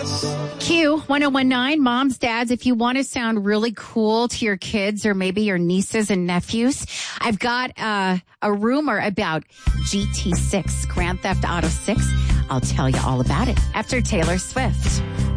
Q1019, moms, dads, if you want to sound really cool to your kids or maybe your nieces and nephews, I've got a rumor about GT6, Grand Theft Auto 6. I'll tell you all about it after Taylor Swift.